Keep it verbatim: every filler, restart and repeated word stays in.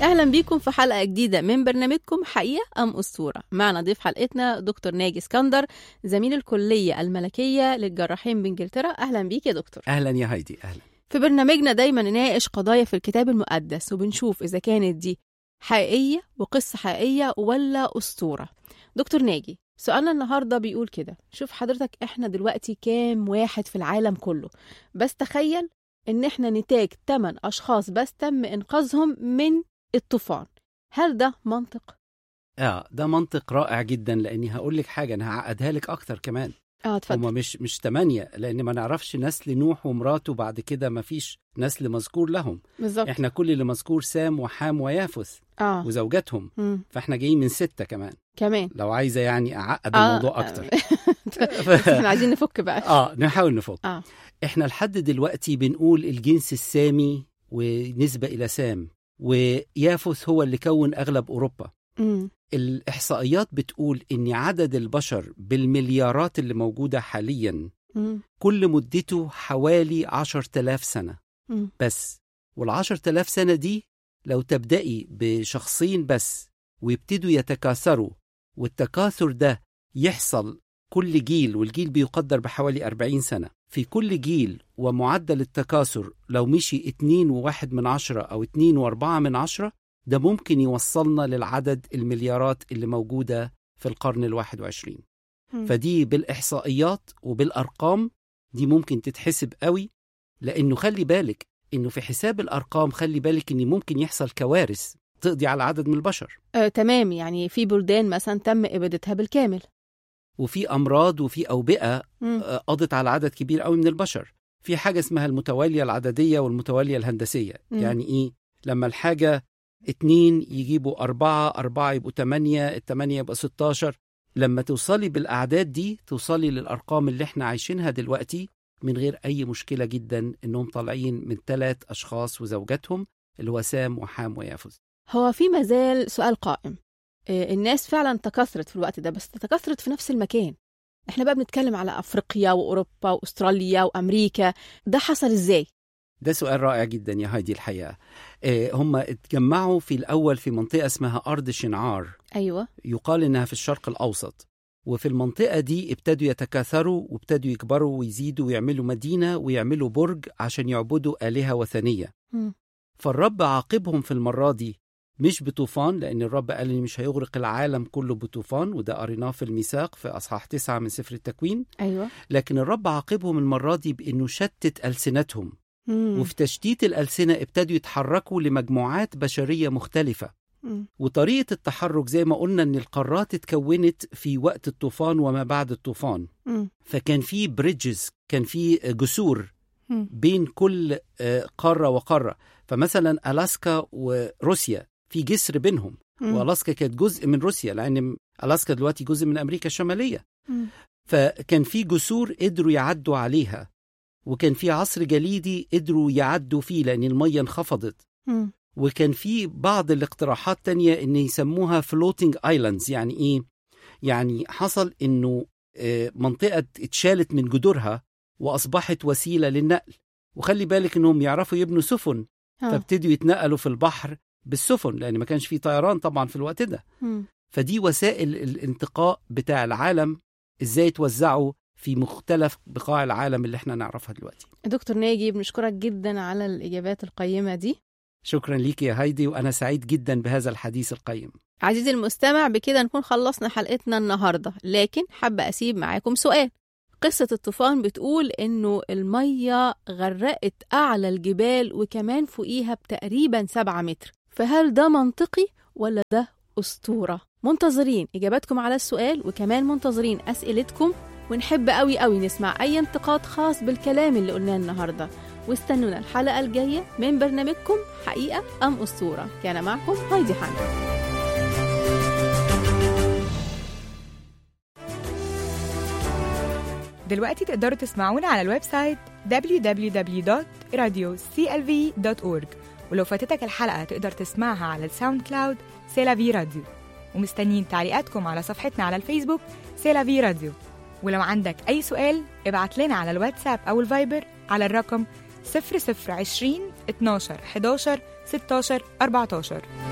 أهلا بيكم في حلقة جديدة من برنامجكم حقيقة أم أسطورة. معنا ضيف حلقتنا دكتور ناجي اسكندر، زميل الكلية الملكية للجراحين بإنجلترا. أهلا بيك يا دكتور. أهلا يا هايدي. أهلا. في برنامجنا دايما نناقش قضايا في الكتاب المقدس وبنشوف إذا كانت دي حقيقية وقصة حقيقية ولا أسطورة. دكتور ناجي، سؤالنا النهاردة بيقول كده: شوف حضرتك، احنا دلوقتي كام واحد في العالم كله، بس تخيل ان احنا نتاج ثمانية أشخاص بس تم إنقاذهم من الطوفان. هل ده منطق؟ اه ده منطق رائع جدا، لاني هقول لك حاجه انا هعقدها لك اكتر كمان. اه اتفضل. هم مش مش ثمانية، لان ما نعرفش نسل نوح ومراته بعد كده ما فيش نسل مذكور لهم. بالظبط. احنا كل اللي مذكور سام وحام ويافث اه وزوجاتهم. مم. فاحنا جايين من ستة كمان كمان لو عايزه يعني اعقد آه. الموضوع اكتر. بس احنا عايزين نفك بقى. اه نحاول نفك. اه احنا لحد دلوقتي بنقول الجنس السامي ونسبة إلى سام، ويافث هو اللي كون أغلب أوروبا. مم. الإحصائيات بتقول إن عدد البشر بالمليارات اللي موجودة حالياً مم. كل مدته حوالي عشر تلاف سنة مم. بس. والعشر تلاف سنة دي لو تبدأي بشخصين بس ويبتدوا يتكاثروا، والتكاثر ده يحصل كل جيل، والجيل بيقدر بحوالي أربعين سنة في كل جيل، ومعدل التكاثر لو مشي اتنين وواحد من عشرة أو اتنين واربعة من عشرة، ده ممكن يوصلنا للعدد المليارات اللي موجودة في القرن الواحد وعشرين. مم. فدي بالإحصائيات وبالأرقام دي ممكن تتحسب قوي، لأنه خلي بالك إنه في حساب الأرقام خلي بالك إن ممكن يحصل كوارث تقضي على عدد من البشر. آه، تمام. يعني في بلدان مثلا تم إبادتها بالكامل، وفي أمراض وفي أوبئة مم. قضت على عدد كبير قوي من البشر. في حاجة اسمها المتوالية العددية والمتوالية الهندسية. مم. يعني إيه؟ لما الحاجة اتنين يجيبوا أربعة، أربعة يبقوا تمانية، التمانية يبقى ستاشر. لما توصلي بالأعداد دي توصلي للأرقام اللي احنا عايشينها دلوقتي من غير أي مشكلة جدا، إنهم طالعين من ثلاث أشخاص وزوجاتهم اللي هو سام وحام ويافث. هو في مازال سؤال قائم. آه، الناس فعلا تكاثرت في الوقت ده، بس تكاثرت في نفس المكان. احنا بقى بنتكلم على أفريقيا وأوروبا وأستراليا وأمريكا، ده حصل إزاي؟ ده سؤال رائع جدا يا هايدي. الحقيقة اه هم اتجمعوا في الأول في منطقة اسمها أرض شنعار. أيوة. يقال إنها في الشرق الأوسط، وفي المنطقة دي ابتدوا يتكاثروا وابتدوا يكبروا ويزيدوا ويعملوا مدينة ويعملوا برج عشان يعبدوا آلهة وثنية. م. فالرب عاقبهم في المرة دي مش بطوفان، لأن الرب قال إن مش هيغرق العالم كله بطوفان، وده قريناه في الميثاق في أصحاح تسعة من سفر التكوين. أيوة. لكن الرب عاقبهم المرة دي بإنه شتت ألسنتهم، م. وفي تشتيت الألسنة ابتدوا يتحركوا لمجموعات بشرية مختلفة. م. وطريقة التحرك زي ما قلنا إن القارات اتكونت في وقت الطوفان وما بعد الطوفان. م. فكان في بريدجز، كان في جسور م. بين كل قارة وقارة. فمثلا ألاسكا وروسيا في جسر بينهم، م. وألاسكا كانت جزء من روسيا، لأن ألاسكا دلوقتي جزء من أمريكا الشمالية. م. فكان في جسور قدروا يعدوا عليها، وكان في عصر جليدي قدروا يعدوا فيه لأن المية انخفضت. م. وكان في بعض الاقتراحات تانية إن يسموها floating islands. يعني إيه؟ يعني حصل إنه منطقة اتشالت من جذورها وأصبحت وسيلة للنقل. وخلي بالك إنهم يعرفوا يبنوا سفن، فابتدوا يتنقلوا في البحر بالسفن، لأن ما كانش في طيران طبعا في الوقت ده. م. فدي وسائل الانتقاء بتاع العالم إزاي توزعوا في مختلف بقاع العالم اللي احنا نعرفها دلوقتي. دكتور ناجي، بنشكرك جدا على الإجابات القيمة دي. شكرا ليك يا هايدي، وأنا سعيد جدا بهذا الحديث القيم. عزيزي المستمع، بكده نكون خلصنا حلقتنا النهاردة، لكن حابة أسيب معاكم سؤال. قصة الطوفان بتقول إنه المية غرقت أعلى الجبال وكمان فوقيها بتقريبا سبعة متر، فهل ده منطقي ولا ده أسطورة؟ منتظرين إجاباتكم على السؤال، وكمان منتظرين أسئلتكم، ونحب قوي قوي نسمع أي انتقاد خاص بالكلام اللي قلناه النهاردة. واستنونا الحلقة الجاية من برنامجكم حقيقة أم أسطورة. كان معكم هايدي حنا. دلوقتي تقدروا تسمعونا على الويب سايت دبليو دبليو دبليو دوت راديو سي إل في دوت أورج، ولو فاتتك الحلقة تقدر تسمعها على الساوند كلاود سيلافي راديو. ومستنيين تعليقاتكم على صفحتنا على الفيسبوك سيلافي راديو. ولو عندك أي سؤال ابعت لنا على الواتساب أو الفايبر على الرقم صفر صفر عشرين اتناشر حداشر ستاشر أربعتاشر.